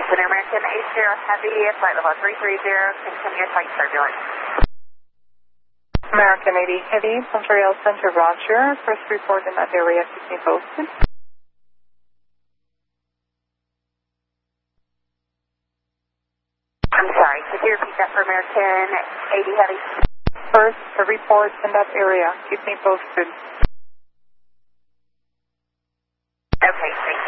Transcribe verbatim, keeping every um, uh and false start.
Center American eight zero Heavy, flight level three three zero, continue flight turbulence. American eighty Heavy, Montreal Center, Roger. First report in that area, keep me posted. I'm sorry, could you repeat that for American eighty Heavy? First, a report in that area, keep me posted. Okay, thank you.